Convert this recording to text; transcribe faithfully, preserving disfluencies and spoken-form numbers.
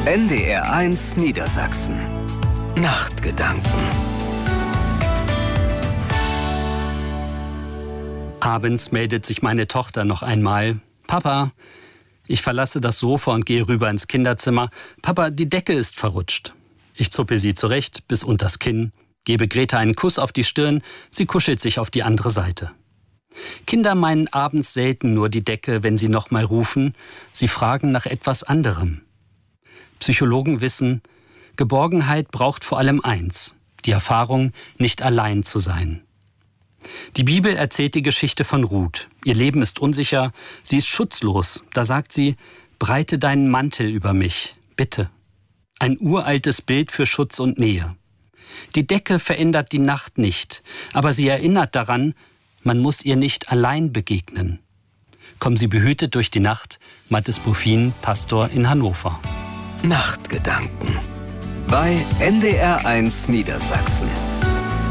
N D R eins Niedersachsen. Nachtgedanken. Abends meldet sich meine Tochter noch einmal. Papa, ich verlasse das Sofa und gehe rüber ins Kinderzimmer. Papa, die Decke ist verrutscht. Ich zuppe sie zurecht bis unters Kinn, gebe Greta einen Kuss auf die Stirn, sie kuschelt sich auf die andere Seite. Kinder meinen abends selten nur die Decke, wenn sie nochmal rufen. Sie fragen nach etwas anderem. Psychologen wissen, Geborgenheit braucht vor allem eins, die Erfahrung, nicht allein zu sein. Die Bibel erzählt die Geschichte von Ruth. Ihr Leben ist unsicher, sie ist schutzlos. Da sagt sie, breite deinen Mantel über mich, bitte. Ein uraltes Bild für Schutz und Nähe. Die Decke verändert die Nacht nicht, aber sie erinnert daran, man muss ihr nicht allein begegnen. Kommen Sie behütet durch die Nacht, Mathis Buffin, Pastor in Hannover. Nachtgedanken bei N D R eins Niedersachsen.